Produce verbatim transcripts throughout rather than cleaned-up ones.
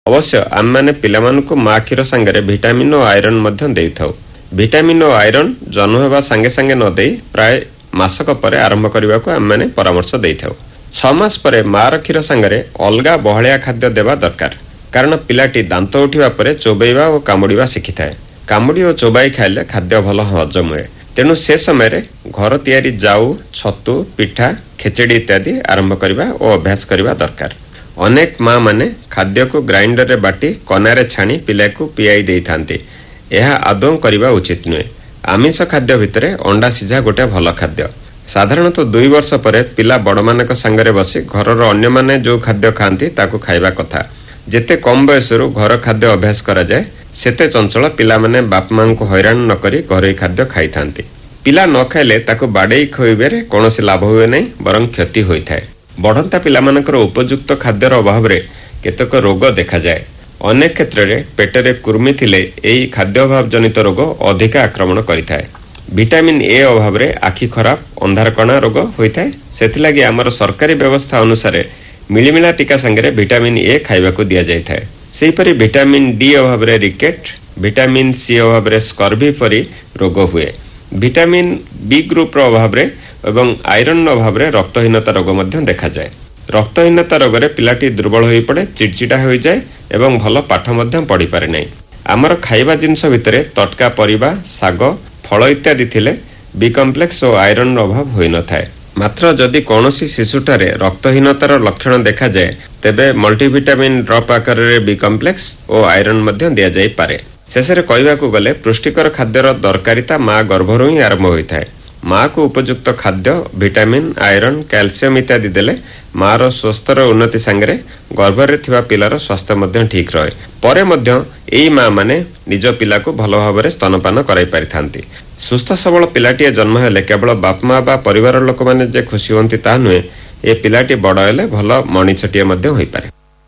अवश्य आम मैंने पिलामानकु माँ क्षीर सांगे विटामिन और आयरन मध्य देइथाउ। विटामिन और आयरन जन्म होगा सांगे सांगे न दे प्राय मासक पर आरंभ करने को आम मैंने परामर्श देइथाउ। छ मास पर मार क्षीर सांगे अलगा बहलिया खाद्य देवा दरकार, कारण पिलाटी दांत उठिबा परे चोबैबा और कामुड़िबा शिखि थाए। कामुड़ी और चोबाई खाइले खाद्य भल हजम हुए, तेणु से समय घर तैयारी जाऊ, छतु, पिठा, खेचेड़ी इत्यादि आरंभ करने और अभ्यास करने दरकार। अनेक माँ माने खाद्य को ग्राइंडर रे बाटी कनारे छाणी पिला को पियाई देई थांती। यह आदौ करबा उचित नुहे। आमिष खाद्य भितरे अंडा सिझा गोटे भल खाद्य। साधारणतः दुई वर्ष पर पिला बड़ मानक संगरे बसी घरर अन्य माने जो खाद्य खाती ताकू खाइबा कथा। जेते कम बयसरू घर खाद्य अभ्यास करा जाए सेते चंचल पिला माने बाप मां को हैरान न करी घरोई खाद्य खाई थांती। पिला न खाइले ताकू बाडेई खोइबेरे कोनोसी लाभ हुए नहीं, बरं क्षति होई थाए। बढ़ंता पिलामानकर उपयुक्त खाद्यर अभाव रे केतक रोग देखा जाए। अनेक क्षेत्र में पेटरे कुर्मी थिले एही खाद्याभाव जनित रोग अधिक आक्रमण करिथाए। विटामिन ए अभाव रे आखि खराब, अंधारकणा रोग होइथाए। सेथिलागी आमर सरकारी व्यवस्था अनुसार मिलिमिला टीका संगे विटामिन ए खाइबाकू दिया जाइथाए। सेहीपरि विटामिन डी अभाव रे रिकेट, विटामिन सी अभाव रे स्कर्वी परि रोग हुए। विटामिन बी ग्रुप रो अभाव रे एवं आयरन अभाव रे रक्तहीनता रोग मध्य देखा जाए। रक्तहीनता रोग रे पिलाटी दुर्बल होई पड़े, चिड़चिड़ा हो जाए एवं भल पाठ मध्य पढ़ी पारे नहीं। आमर खाइबा जिनस भितरे तटका परिबा, साग, फल इत्यादि थिले बी कम्प्लेक्स और आयरन अभाव होई न थाए। मात्र जदि कौनसी शिशुटारे रक्तहीनतार लक्षण देखा जाए तेबे मल्टीविटामिन ड्रप आकार रे बी कम्प्लेक्स और आयरन मध्य दिया जाई पारे। शेषे कहबाकू गले पुष्टिकर खाद्यर दरकारिता माँ गर्भरू ही आरंभ होइथाए। माँ को उपयुक्त खाद्य विटामिन, आयरन, कैल्शियम इत्यादि देले माँ स्वस्थर उन्नति सांगे गर्भरे थिबा पिलार स्वास्थ्य मध्य ठीक रहे। परे मध्य एई माँ माने निज पिला को भल भाव स्तनपान कराई पारिथांती। सुस्थ सबल पिलाटीए जन्म हेले केवल बाप माँ बा परिवार लोक माने जे खुशी हुअंती ता नुहे, ए पिलाटी बड़ हेले भल मणिछटिए मध्य होई पारे।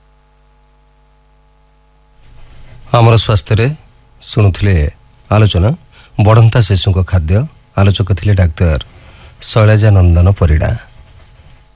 हमर स्वास्थ्य रे सुनुथिले आलोचना बढ़ंता शिशु खाद्य। आलोचक थिले डाक्टर शैलजा नंदन परिड़ा।